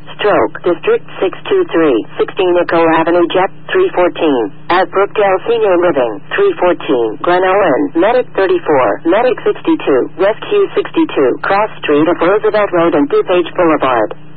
Stroke, District 623, 16 Echo Avenue, Jet 314. At Brookdale Senior Living, 314. Glen Ellen, Medic 34, Medic 62, Rescue 62, Cross Street of Roosevelt Road and DuPage Boulevard.